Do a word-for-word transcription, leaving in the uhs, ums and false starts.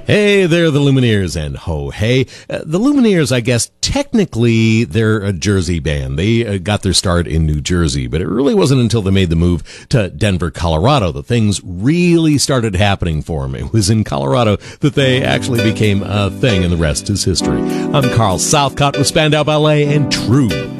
Hey there, the Lumineers, and ho hey. Uh, the Lumineers, I guess, technically, they're a Jersey band. They uh, got their start in New Jersey, but it really wasn't until they made the move to Denver, Colorado that things really started happening for them. It was in Colorado that they actually became a thing, and the rest is history. I'm Carl Southcott with Spandau Ballet and True